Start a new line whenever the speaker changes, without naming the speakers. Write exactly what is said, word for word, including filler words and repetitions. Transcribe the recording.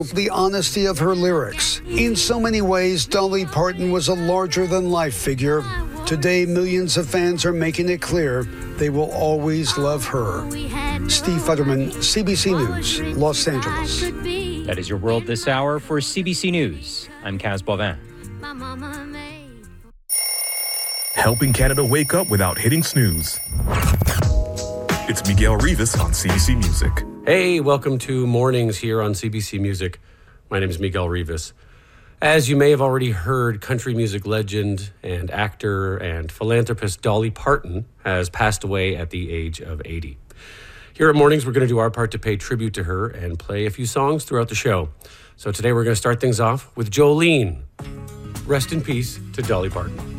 The honesty of her lyrics. In so many ways, Dolly Parton was a larger-than-life figure. Today, millions of fans are making it clear they will always love her. Steve Futterman, C B C News, Los Angeles.
That is your world this hour. For C B C News, I'm Kaz Bovin.
Helping Canada wake up without hitting snooze. It's Miguel Rivas on C B C Music.
Hey, welcome to Mornings here on C B C Music. My name is Miguel Rivas. As you may have already heard, country music legend and actor and philanthropist Dolly Parton has passed away at the age of eighty. Here at Mornings, we're going to do our part to pay tribute to her and play a few songs throughout the show. So today we're going to start things off with Jolene. Rest in peace to Dolly Parton.